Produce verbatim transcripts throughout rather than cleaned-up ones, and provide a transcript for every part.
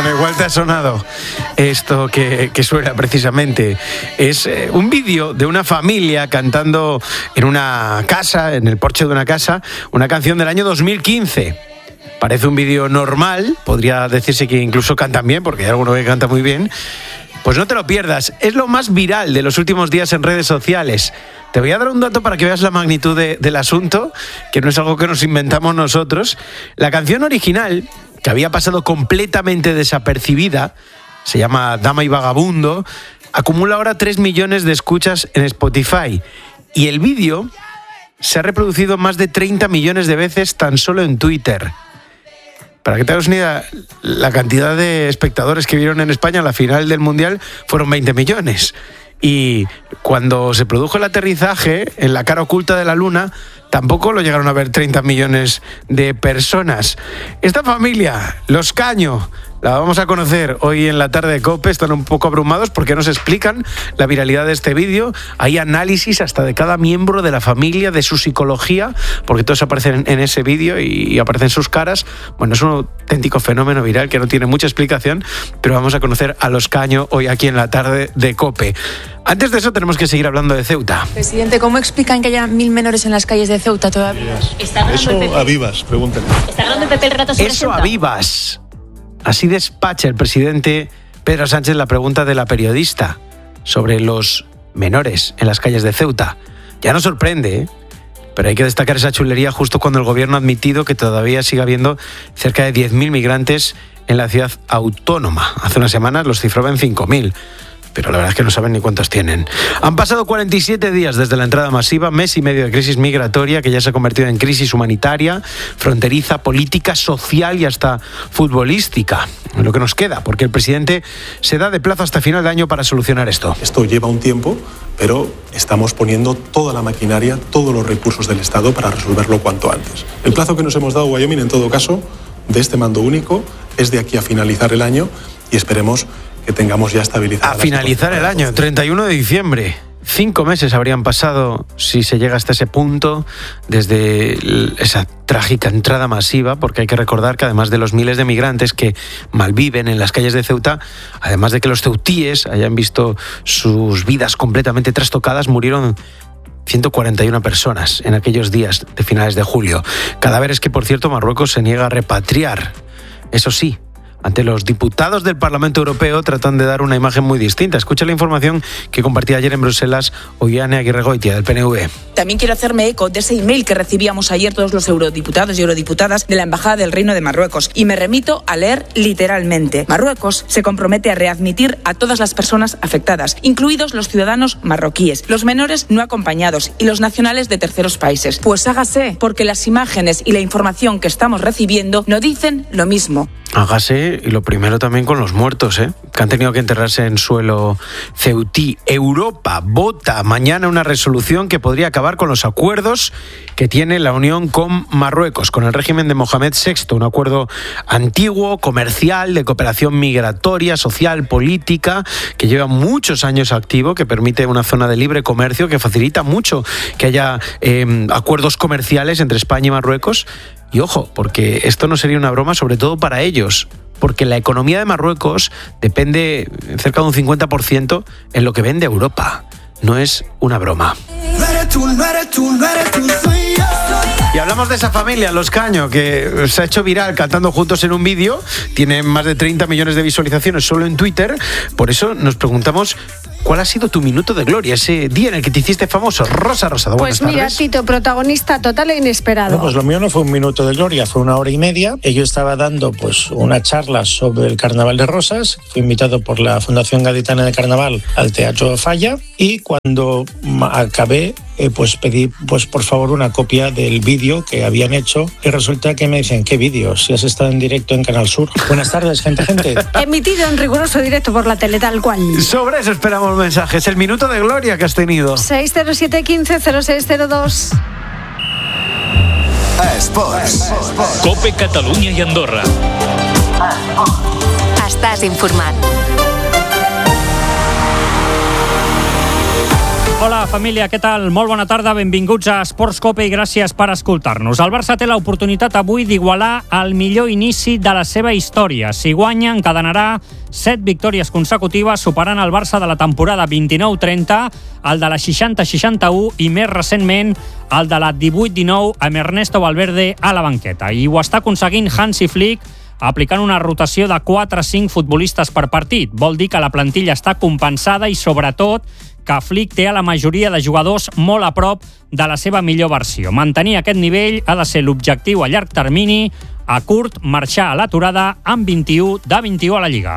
Bueno, igual te ha sonado esto que, que suena precisamente. Es eh, un vídeo de una familia cantando en una casa, en el porche de una casa, una canción del año dos mil quince. Parece un vídeo normal, podría decirse que incluso cantan bien, porque hay alguno que canta muy bien. Pues no te lo pierdas, es lo más viral de los últimos días en redes sociales. Te voy a dar un dato para que veas la magnitud de, del asunto, que no es algo que nos inventamos nosotros. La canción original, que había pasado completamente desapercibida, se llama Dama y Vagabundo, acumula ahora tres millones de escuchas en Spotify. Y el vídeo se ha reproducido más de treinta millones de veces tan solo en Twitter. Para que te hagas una idea, la cantidad de espectadores que vieron en España a la final del Mundial fueron veinte millones. Y cuando se produjo el aterrizaje en la cara oculta de la Luna, tampoco lo llegaron a ver treinta millones de personas. Esta familia, Los Caño, la vamos a conocer hoy en la tarde de COPE. Están un poco abrumados porque nos explican la viralidad de este vídeo. Hay análisis hasta de cada miembro de la familia, de su psicología, porque todos aparecen en ese vídeo y aparecen sus caras. Bueno, es un auténtico fenómeno viral que no tiene mucha explicación, pero vamos a conocer a Los Caño hoy aquí en la tarde de COPE. Antes de eso tenemos que seguir hablando de Ceuta. Presidente, ¿cómo explican que haya mil menores en las calles de Ceuta todavía? Eso a vivas, pregúntale. ¿Está hablando el P P el rato sobre Eso Ceuta? a vivas. Así despacha el presidente Pedro Sánchez la pregunta de la periodista sobre los menores en las calles de Ceuta. Ya no sorprende, ¿eh? Pero hay que destacar esa chulería justo cuando el gobierno ha admitido que todavía sigue habiendo cerca de diez mil migrantes en la ciudad autónoma. Hace unas semanas los cifraba en cinco mil. Pero la verdad es que no saben ni cuántos tienen. Han pasado cuarenta y siete días desde la entrada masiva, mes y medio de crisis migratoria que ya se ha convertido en crisis humanitaria, fronteriza, política, social y hasta futbolística. Lo que nos queda, porque el presidente se da de plazo hasta final de año para solucionar esto. Esto lleva un tiempo, pero estamos poniendo toda la maquinaria, todos los recursos del Estado para resolverlo cuanto antes. El plazo que nos hemos dado, Wyoming, en todo caso, de este mando único, es de aquí a finalizar el año y esperemos que tengamos ya estabilizada. A finalizar el año, treinta y uno de diciembre. Cinco meses habrían pasado si se llega hasta ese punto, desde esa trágica entrada masiva, porque hay que recordar que además de los miles de migrantes que malviven en las calles de Ceuta, además de que los ceutíes hayan visto sus vidas completamente trastocadas, murieron ciento cuarenta y una personas en aquellos días de finales de julio. Cadáveres que, por cierto, Marruecos se niega a repatriar. Eso sí, ante los diputados del Parlamento Europeo tratan de dar una imagen muy distinta. Escucha la información que compartía ayer en Bruselas Ollane Aguirregoitia, del P N V. También quiero hacerme eco de ese email que recibíamos ayer todos los eurodiputados y eurodiputadas de la Embajada del Reino de Marruecos. Y me remito a leer literalmente. Marruecos se compromete a readmitir a todas las personas afectadas, incluidos los ciudadanos marroquíes, los menores no acompañados y los nacionales de terceros países. Pues hágase, porque las imágenes y la información que estamos recibiendo no dicen lo mismo. Hágase, y lo primero también con los muertos, ¿eh? que han tenido que enterrarse en suelo ceutí. Europa vota mañana una resolución que podría acabar con los acuerdos que tiene la Unión con Marruecos, con el régimen de Mohamed sexto, un acuerdo antiguo, comercial, de cooperación migratoria, social, política, que lleva muchos años activo, que permite una zona de libre comercio, que facilita mucho que haya eh, acuerdos comerciales entre España y Marruecos. Y ojo, porque esto no sería una broma, sobre todo para ellos, porque la economía de Marruecos depende cerca de un cincuenta por ciento en lo que vende Europa. No es una broma. Y hablamos de esa familia, Los Caño, que se ha hecho viral cantando juntos en un vídeo. Tiene más de treinta millones de visualizaciones solo en Twitter. Por eso nos preguntamos, ¿cuál ha sido tu minuto de gloria? Ese día en el que te hiciste famoso. Rosa Rosado, buenas Pues mira, tardes. Tito, protagonista total e inesperado. No, pues lo mío no fue un minuto de gloria, fue una hora y media. Yo estaba dando pues una charla sobre el Carnaval de Rosas. Fui invitado por la Fundación Gaditana de Carnaval al Teatro Falla. Y cuando acabé, eh, pues pedí pues por favor una copia del vídeo que habían hecho. Y resulta que me dicen, ¿qué vídeo? Si has estado en directo en Canal Sur. Buenas tardes, gente, gente. Emitido en riguroso directo por la tele, tal cual. Sobre eso esperamos mensajes. El minuto de gloria que has tenido. seis cero siete uno cinco cero seis cero dos. Esports. COPE Catalunya i Andorra. Estàs informat. Hola, família, què tal? Molt bona tarda, benvinguts a Esports Cope i gràcies per escoltar-nos. El Barça té l'oportunitat avui d'igualar el millor inici de la seva història. Si guanya, encadenarà set victòries consecutives, superant el Barça de la temporada vint-i-nou trenta, el de la seixanta seixanta-u i, més recentment, el de la divuit dinou amb Ernesto Valverde a la banqueta. I ho està aconseguint Hansi Flick, aplicant una rotació de quatre a cinc futbolistes per partit. Vol dir que la plantilla està compensada i, sobretot, que Flick té a la majoria de jugadors molt a prop de la seva millor versió. Mantenir aquest nivell ha de ser l'objectiu a llarg termini. A curt, marxar a l'aturada amb vint-i-u de vint-i-u a la Lliga.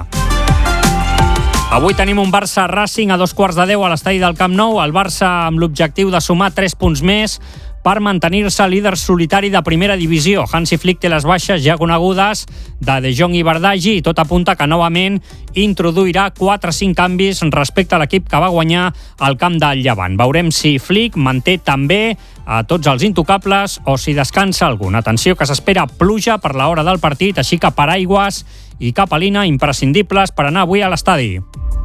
Avui tenim un Barça Racing a dos quarts de deu a l'estadi del Camp Nou. El Barça amb l'objectiu de sumar tres punts més per mantenir-se líder solitari de primera divisió. Hansi Flick té les baixes ja conegudes de De Jong i Bardghji i tot apunta que novament introduirà quatre a cinc canvis respecte a l'equip que va guanyar al camp del Llevant. Veurem si Flick manté també a tots els intocables o si descansa algun. Atenció, que s'espera pluja per l'hora del partit, així que paraigües i capelina imprescindibles per anar avui a l'estadi.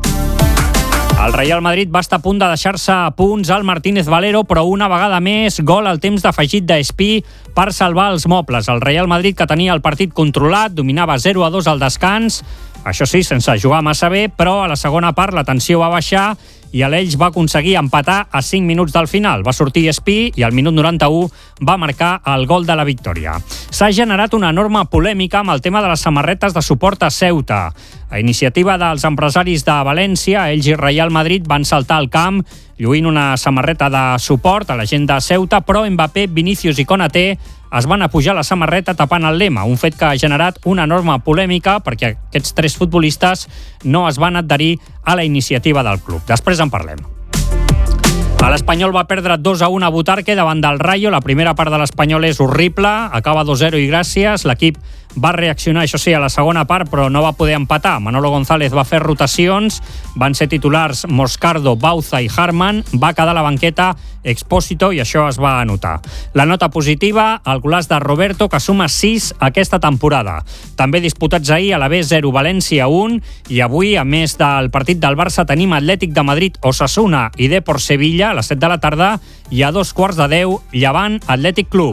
El Real Madrid va estar a punt de deixar-se a punts al Martínez Valero, però una vegada més, gol al temps d'afegit d'Espí per salvar els mobles. El Real Madrid, que tenia el partit controlat, dominava zero a dos al descans, això sí, sense jugar massa bé, però a la segona part la tensió va baixar i l'Elx va aconseguir empatar a cinc minuts del final. Va sortir Espí i al minut noranta-u va marcar el gol de la victòria. S'ha generat una enorme polèmica amb el tema de les samarretes de suport a Ceuta. A iniciativa dels empresaris de València, Elx i Real Madrid van saltar al camp lluint una samarreta de suport a la gent de Ceuta, però Mbappé, Vinícius i Konaté es van apujar la samarreta tapant el lema, un fet que ha generat una enorme polèmica perquè aquests tres futbolistes no es van adherir a la iniciativa del club. Després en parlem. L'Espanyol va perdre dos a un a Butarque davant del Rayo. La primera part de l'Espanyol és horrible, acaba dos a zero i gràcies. L'equip va reaccionar, això sí, a la segona part, però no va poder empatar. Manolo González va fer rotacions, van ser titulars Moscardo, Bauza i Harman, va quedar a la banqueta Expósito i això es va anotar. La nota positiva, el golaç de Roberto, que suma sis aquesta temporada. També disputats ahir a la B zero, València un, i avui, a més del partit del Barça, tenim Atlètic de Madrid, Osasuna i Depor Sevilla a les set de la tarda i a dos quarts de deu, Llevant, Atlètic Club.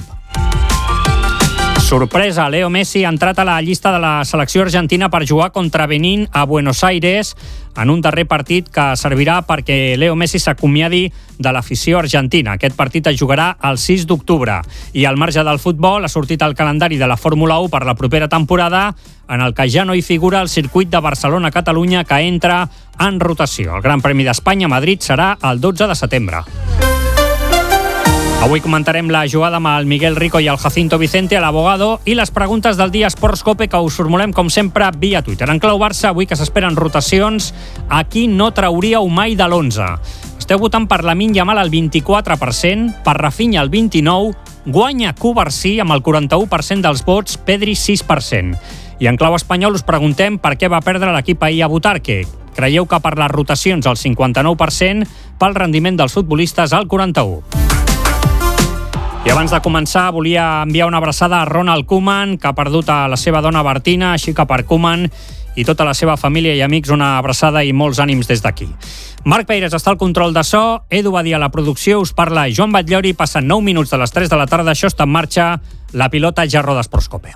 Sorpresa, Leo Messi ha entrat a la llista de la selecció argentina per jugar contra Benín a Buenos Aires en un darrer partit que servirà perquè Leo Messi s'acomiadi de l'afició argentina. Aquest partit es jugarà el sis d'octubre. I al marge del futbol ha sortit el calendari de la Fórmula u per la propera temporada, en el que ja no hi figura el circuit de Barcelona-Catalunya, que entra en rotació. El Gran Premi d'Espanya a Madrid serà el dotze de setembre. Avui comentarem la jugada amb el Miguel Rico i el Jacinto Vicente, a l'Abogado, i les preguntes del dia Esports Cope, que us formulem, com sempre, via Twitter. En clau Barça, avui que s'esperen rotacions, a qui no trauríeu mai de l'onze? Esteu votant per Lamine Yamal al vint-i-quatre per cent, per Rafinha al vint-i-nou per cent, guanya Cubarsí amb el quaranta-u per cent dels vots, Pedri sis per cent. I en clau espanyol us preguntem per què va perdre l'equip ahir a Butarque. Creieu que per les rotacions al cinquanta-nou per cent, pel rendiment dels futbolistes al quaranta-u per cent. I abans de començar, volia enviar una abraçada a Ronald Koeman, que ha perdut a la seva dona Bertina, així que per Koeman i tota la seva família i amics, una abraçada i molts ànims des d'aquí. Marc Peires està al control de so, Edu Badia a la producció, us parla Joan Batllori, passen nou minuts de les tres de la tarda, això està en marxa, la pilota ja roda Esports Cope.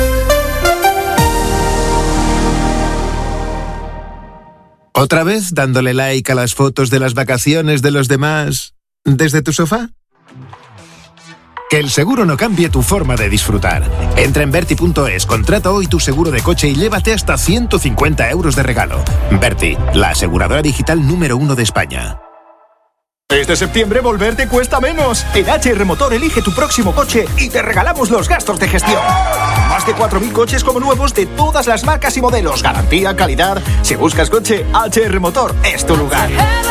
¿Otra vez dándole like a las fotos de las vacaciones de los demás desde tu sofá? Que el seguro no cambie tu forma de disfrutar. Entra en Verti punto es, contrata hoy tu seguro de coche y llévate hasta ciento cincuenta euros de regalo. Verti, la aseguradora digital número uno de España. Este septiembre volver te cuesta menos. En H R Motor elige tu próximo coche y te regalamos los gastos de gestión. Más de cuatro mil coches como nuevos de todas las marcas y modelos. Garantía, calidad. Si buscas coche, H R Motor es tu lugar.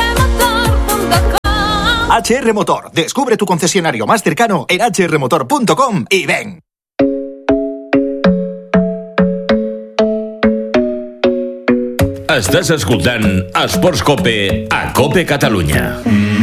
H R Motor. Descubre tu concesionario más cercano en h r motor punto com y ven. Estàs escoltant Esports Cope a Cope Catalunya.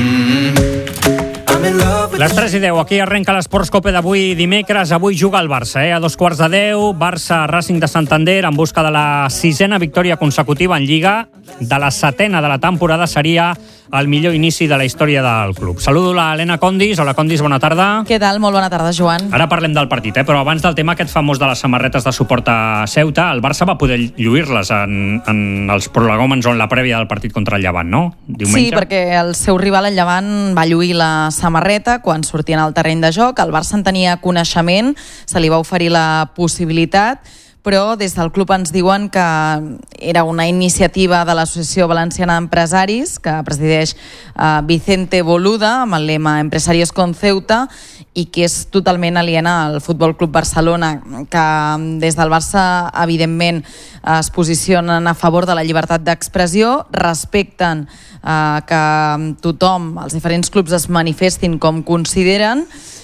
Les tres i deu, aquí arrenca l'Esports Cope d'avui dimecres. Avui juga el Barça, eh? A dos quarts de deu, Barça Racing de Santander en busca de la sisena victòria consecutiva en Lliga. De la setena de la temporada seria el millor inici de la història del club. Saludo la Helena Condis. Hola, Condis, bona tarda. Què tal? Molt bona tarda, Joan. Ara parlem del partit, eh? Però abans del tema aquest famós de les samarretes de suport a Ceuta, el Barça va poder lluir-les en, en els prolegòmens o en la prèvia del partit contra el Llevant, no? Diumenge. Sí, perquè el seu rival, el Llevant, va lluir la samarreta quan sortien al terreny de joc. El Barça en tenia coneixement, se li va oferir la possibilitat, però des del club ens diuen que era una iniciativa de l'Associació Valenciana d'Empresaris, que presideix uh, Vicente Boluda, amb el lema Empresarios con Ceuta, i que és totalment aliena al Futbol Club Barcelona, que des del Barça, evidentment, es posicionen a favor de la llibertat d'expressió, respecten uh, que tothom, els diferents clubs, es manifestin com consideren,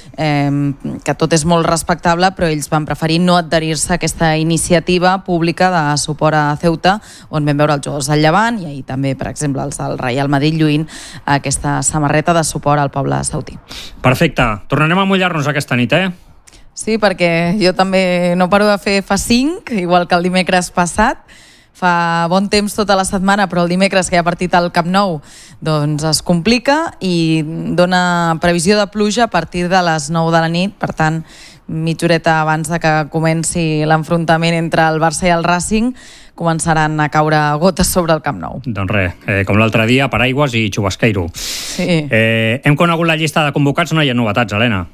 Eh, que tot és molt respectable, però ells van preferir no adherir-se a aquesta iniciativa pública de suport a Ceuta, on vam veure els jugadors del Llevant i ahir també, per exemple, els del Real Madrid lluint aquesta samarreta de suport al poble saudí. Perfecte. Tornarem a mullar-nos aquesta nit, eh? Sí, perquè jo també no paro de fer fa cinc, igual que el dimecres passat. Fa bon temps tota la setmana, però el dimecres, que hi ha partit al Camp Nou, doncs es complica i dona previsió de pluja a partir de les nou de la nit. Per tant, mitja horeta abans de que comenci l'enfrontament entre el Barça i el Racing, començaran a caure gotes sobre el Camp Nou. Doncs res, eh, com l'altre dia, paraigües i xubasqueiro. Sí. Eh, hem conegut la llista de convocats, no hi ha novetats, Helena?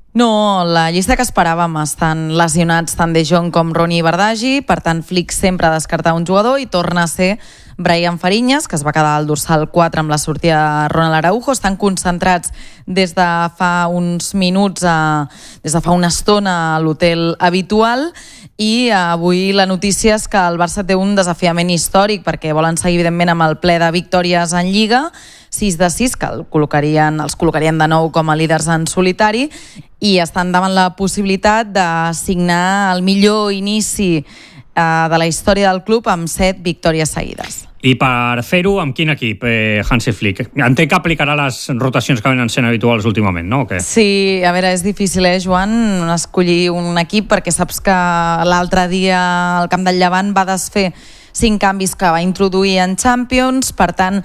No, la llista que esperàvem, estan lesionats tant De Jong com Ronnie Bardagi, per tant Flick sempre ha descartat un jugador i torna a ser Brian Fariñas, que es va quedar al dorsal quatre amb la sortida de Ronald Araujo. Estan concentrats des de fa uns minuts, a, des de fa una estona a l'hotel habitual, i avui la notícia és que el Barça té un desafiament històric perquè volen seguir evidentment amb el ple de victòries en Lliga, sis de sis, que el col·locarien, els col·locarien de nou com a líders en solitari, i estan davant la possibilitat de signar el millor inici eh, de la història del club amb set victòries seguides. I per fer-ho, amb quin equip, eh, Hansi Flick? Entenc que aplicarà les rotacions que venen sent habituals últimament, no? O què? Sí, a veure, és difícil, eh, Joan, escollir un equip, perquè saps que l'altre dia el Camp del Llevant va desfer cinc canvis que va introduir en Champions, per tant,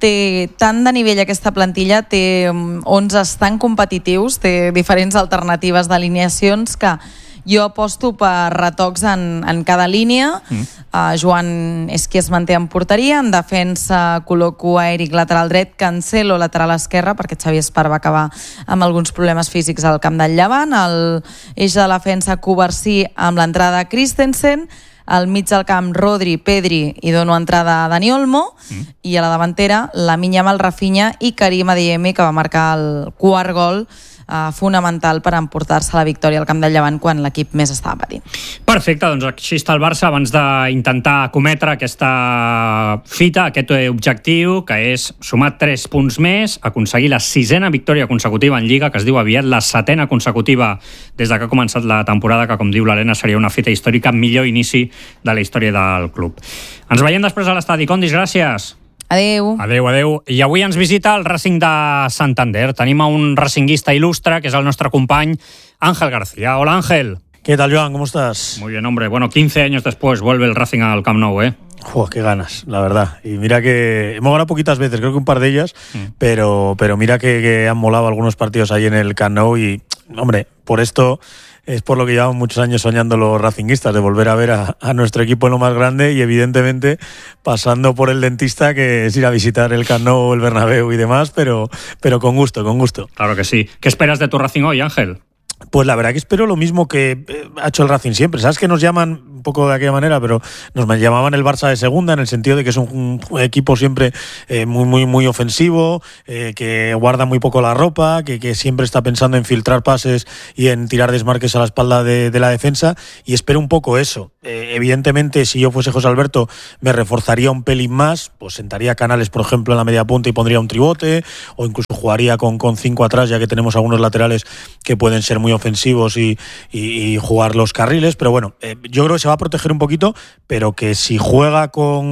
té tant de nivell aquesta plantilla, té onze tan competitius, té diferents alternatives d'alineacions, que jo aposto per retocs en, en cada línia. Mm. Uh, Joan és qui es manté en porteria, en defensa col·loco a Eric lateral dret, Cancelo lateral esquerre, perquè Xavi Espar va acabar amb alguns problemes físics al Camp del Llevant, el eix de la defensa Covarsí amb l'entrada de Christensen, al mig del camp Rodri, Pedri, i dono entrada a Dani Olmo, mm. i a la davantera Lamine Yamal, Rafinha i Karim Adeyemi, que va marcar el quart gol Uh, fonamental per emportar-se la victòria al Camp del Llevant quan l'equip més estava patint. Perfecte, doncs així està el Barça abans d'intentar cometre aquesta fita, aquest objectiu, que és sumar tres punts més, aconseguir la sisena victòria consecutiva en Lliga, que es diu aviat la setena consecutiva des de que ha començat la temporada, que com diu l'Helena seria una fita històrica, millor inici de la història del club. Ens veiem després a l'estadi. Condis, gràcies. Adeu. Adeu, adeu. I avui ens visita el Racing de Santander. Tenim a un racinguista il·lustre, que és el nostre company Ángel García. Hola, Ángel. ¿Qué tal, Joan? ¿Cómo estás? Muy bien, hombre. Bueno, quince años después vuelve el Racing al Camp Nou, ¿eh? Uf, qué ganas, la verdad. Y mira que hemos ganado poquitas veces, creo que un par de ellas, mm. pero, pero mira que, que han molado algunos partidos ahí en el Camp Nou y, hombre, por esto... Es por lo que llevamos muchos años soñando los racinguistas, de volver a ver a, a nuestro equipo en lo más grande y evidentemente pasando por el dentista, que es ir a visitar el Camp Nou, el Bernabéu y demás, pero, pero con gusto, con gusto. Claro que sí. ¿Qué esperas de tu Racing hoy, Ángel? Pues la verdad que espero lo mismo que ha hecho el Racing siempre. Sabes que nos llaman un poco de aquella manera, pero nos llamaban el Barça de segunda, en el sentido de que es un, un equipo siempre eh, muy muy muy ofensivo, eh, que guarda muy poco la ropa, que, que siempre está pensando en filtrar pases y en tirar desmarques a la espalda de, de la defensa, y espero un poco eso. Eh, evidentemente, si yo fuese José Alberto, me reforzaría un pelín más, pues sentaría Canales, por ejemplo, en la media punta y pondría un tribote, o incluso jugaría con, con cinco atrás, ya que tenemos algunos laterales que pueden ser muy muy ofensivos y, y, y jugar los carriles, pero bueno, eh, yo creo que se va a proteger un poquito, pero que si juega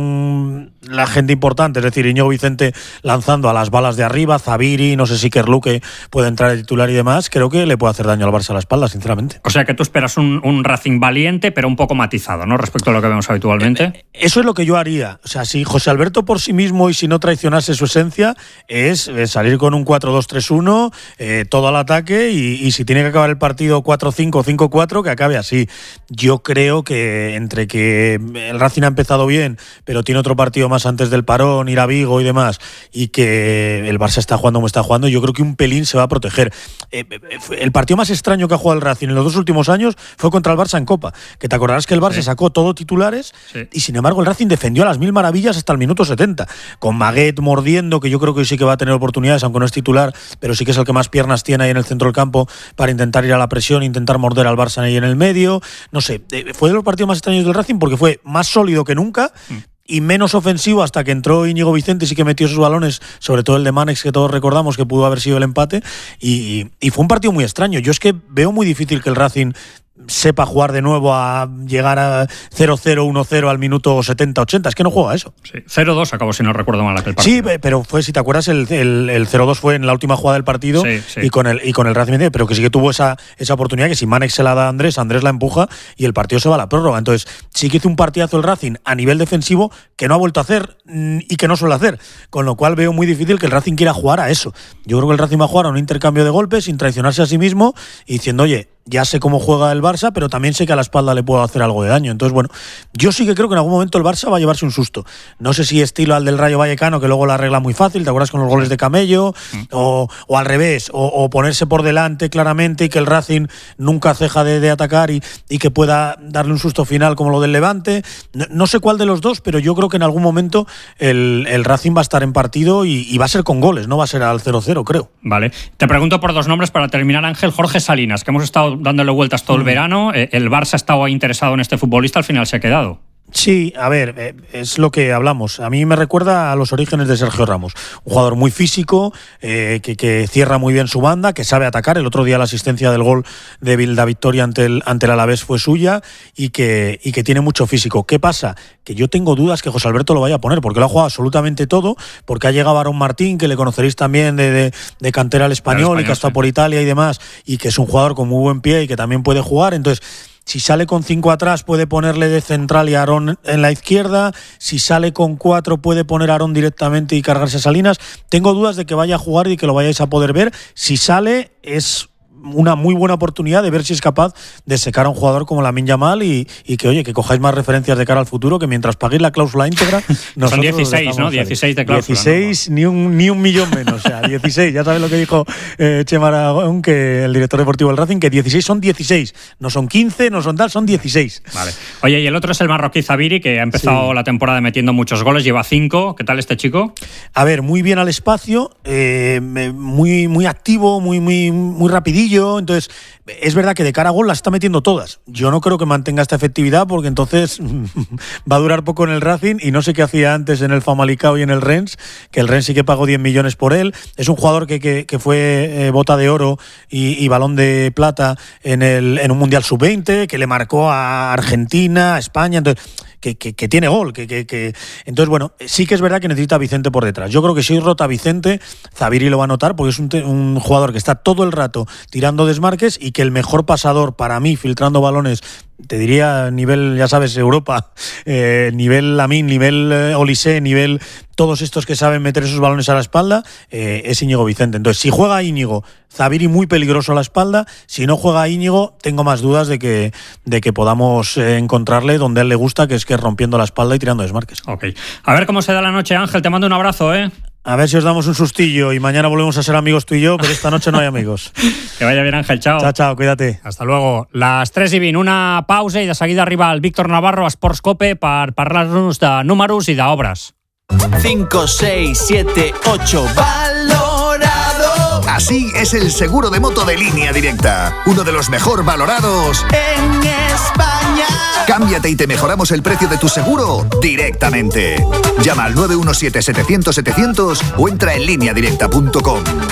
con la gente importante, es decir, Íñigo Vicente lanzando a las balas de arriba, Zabiri, no sé si Kerluke puede entrar de titular y demás, creo que le puede hacer daño al Barça a la espalda, sinceramente. O sea que tú esperas un, un Racing valiente, pero un poco matizado, ¿no? Respecto a lo que vemos habitualmente. Eso es lo que yo haría. O sea, si José Alberto por sí mismo y si no traicionase su esencia, es salir con un cuatro dos tres uno, eh, todo al ataque y, y si tiene que acabar el partido cuatro cinco, cinco cuatro, que acabe así. Yo creo que entre que el Racing ha empezado bien, pero tiene otro partido más antes del parón, ir a Vigo y demás, y que el Barça está jugando como está jugando, yo creo que un pelín se va a proteger. Eh, el partido más extraño que ha jugado el Racing en los dos últimos años fue contra el Barça en Copa, que te acordarás que el Barça sí. sacó todo titulares sí. y sin embargo el Racing defendió a las mil maravillas hasta el minuto setenta, con Maguet mordiendo, que yo creo que sí que va a tener oportunidades, aunque no es titular, pero sí que es el que más piernas tiene ahí en el centro del campo para intentar ir a la presión, intentar morder al Barça ahí en el medio. No sé, fue de los partidos más extraños del Racing porque fue más sólido que nunca mm. y menos ofensivo hasta que entró Íñigo Vicente, sí que metió sus balones, sobre todo el de Manex, que todos recordamos que pudo haber sido el empate, y, y fue un partido muy extraño. Yo es que veo muy difícil que el Racing sepa jugar de nuevo a llegar a cero cero, uno cero al minuto setenta ochenta, es que no juega eso. Sí, cero dos acabó, si no recuerdo mal, aquel partido. Sí, pero fue, si te acuerdas, el, el, el cero dos fue en la última jugada del partido sí, sí. y con el y con el Racing, pero que sí que tuvo esa, esa oportunidad, que si Manex se la da a Andrés, Andrés la empuja y el partido se va a la prórroga. Entonces sí que hizo un partidazo el Racing a nivel defensivo que no ha vuelto a hacer y que no suele hacer, con lo cual veo muy difícil que el Racing quiera jugar a eso. Yo creo que el Racing va a jugar a un intercambio de golpes sin traicionarse a sí mismo y diciendo, oye, ya sé cómo juega el Barça, pero también sé que a la espalda le puedo hacer algo de daño. Entonces, bueno, yo sí que creo que en algún momento el Barça va a llevarse un susto. No sé si estilo al del Rayo Vallecano, que luego la arregla muy fácil, ¿te acuerdas con los goles de Camello? Mm. O, o al revés, o, o ponerse por delante claramente y que el Racing nunca ceja de, de atacar y, y que pueda darle un susto final como lo del Levante. No, no sé cuál de los dos, pero yo creo que en algún momento el, el Racing va a estar en partido y, y va a ser con goles, no va a ser al cero cero, creo. Vale. Te pregunto por dos nombres para terminar, Ángel. Jorge Salinas, que hemos estado dándole vueltas todo el verano. El Barça estaba interesado en este futbolista, al final se ha quedado. Sí, a ver, es lo que hablamos. A mí me recuerda a los orígenes de Sergio Ramos. Un jugador muy físico, eh, que, que cierra muy bien su banda, que sabe atacar. El otro día la asistencia del gol de la victoria ante el, ante el Alavés fue suya y que, y que tiene mucho físico. ¿Qué pasa? Que yo tengo dudas que José Alberto lo vaya a poner, porque lo ha jugado absolutamente todo, porque ha llegado Aarón Martín, que le conoceréis también de, de, de cantera al español, español y que ha estado sí. por Italia y demás, y que es un jugador con muy buen pie y que también puede jugar. Entonces, si sale con cinco atrás, puede ponerle de central y a Aarón en la izquierda. Si sale con cuatro, puede poner a Aarón directamente y cargarse a Salinas. Tengo dudas de que vaya a jugar y que lo vayáis a poder ver. Si sale, es una muy buena oportunidad de ver si es capaz de secar a un jugador como Lamine Yamal y, y que, oye, que cojáis más referencias de cara al futuro, que mientras paguéis la cláusula íntegra... Son dieciséis, ¿no? dieciséis de cláusula. dieciséis, ¿no? ni, un, ni un millón menos. O sea, dieciséis. Ya sabes lo que dijo eh, Chema Aragón, que el director deportivo del Racing, que dieciséis son dieciséis. No son quince, no son tal, son dieciséis. Vale. Oye, y el otro es el marroquí Zabiri, que ha empezado sí. la temporada metiendo muchos goles, lleva cinco. ¿Qué tal este chico? A ver, muy bien al espacio, eh, muy, muy activo, muy, muy, muy rapidillo. Entonces, es verdad que de cara a gol las está metiendo todas. Yo no creo que mantenga esta efectividad, porque entonces va a durar poco en el Racing, y no sé qué hacía antes en el Famalicão y en el Rennes, que el Rennes sí que pagó diez millones por él. Es un jugador que, que, que fue eh, bota de oro y, y balón de plata en, el, en un Mundial sub veinte, que le marcó a Argentina, a España. Entonces, Que, que, que tiene gol, que, que, que... entonces bueno, sí que es verdad que necesita a Vicente por detrás. Yo creo que si rota a Vicente, Zabiri lo va a notar, porque es un, te- un jugador que está todo el rato tirando desmarques y que el mejor pasador para mí, filtrando balones, te diría nivel, ya sabes, Europa, eh, nivel Lamine, nivel eh, Olise, nivel todos estos que saben meter esos balones a la espalda, eh, es Íñigo Vicente. Entonces, si juega Íñigo, Zabiri muy peligroso a la espalda. Si no juega Íñigo, tengo más dudas de que, de que podamos eh, encontrarle donde a él le gusta, que es que rompiendo la espalda y tirando desmarques. Ok. A ver cómo se da la noche, Ángel. Te mando un abrazo, ¿eh? A ver si os damos un sustillo y mañana volvemos a ser amigos tú y yo, pero esta noche no hay amigos. Que vaya bien, Ángel. Chao. Chao, chao, cuídate. Hasta luego. Les tres i vint, una pausa i de seguida arriba el Víctor Navarro a Sports Cope per parlar-nos de números i d'obres. cinco, seis, siete, ocho. Valorado. Así es el seguro de moto de Línea Directa. Uno de los mejor valorados en España. Cámbiate y te mejoramos el precio de tu seguro directamente. Llama al nueve uno siete, setecientos, setecientos o entra en línea directa punto com.